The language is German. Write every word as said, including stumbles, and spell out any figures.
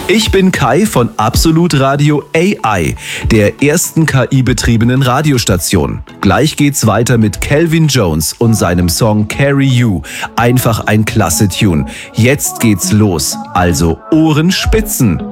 Ich bin Kai von Absolut Radio A I, der ersten K I-betriebenen Radiostation. Gleich geht's weiter mit Calvin Jones und seinem Song Carry You. Einfach ein klasse Tune. Jetzt geht's los, also Ohren spitzen.